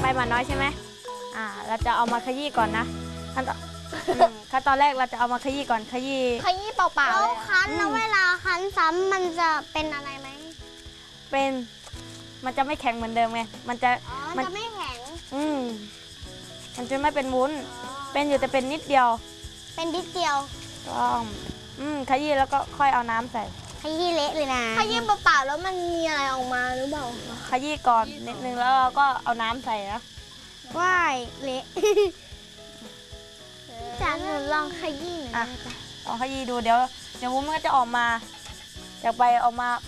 มาน้อยใช่ไหมเราจะเอามาขยี้ก่อนนะขั้นตอนแรกเราจะเอามาขยี้ก่อนขยี้เปล่าๆแล้วคั้นแล้วเวลาคั้นซ้ำมันจะเป็นอะไรไหมมันจะไม่แข็งเหมือนเดิมไงมันจะมันจะไม่แข็งมันจะไม่เป็นวุ้นเป็นอยู่แต่เป็นนิดเดียวเป็นนิดเดียวต้องขยี้แล้วก็ค่อยเอาน้ำใส่ขยี้เละเลยนะขยี้เปล่าๆแล้วมันมีอะไรออกมาหรือเปล่าขยี้ก่อนนิดนึงแล้วเราก็เอาน้ำใส่นะว่ายเละจ๋าหนูลองขยี้หน่อยลองขยี้ดูเดี๋ยววุ้นมันก็จะออกมาจากใบออกมา